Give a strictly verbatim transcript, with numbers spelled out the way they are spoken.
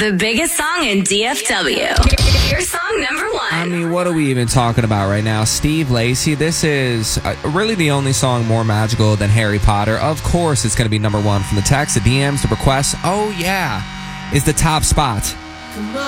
The biggest song in D F W. Your song number one. I mean, what are we even talking about right now? Steve Lacy, this is uh, really the only song more magical than Harry Potter. Of course, it's going to be number one from the text, the D Ms, the requests. Oh, yeah, is the top spot. Come on.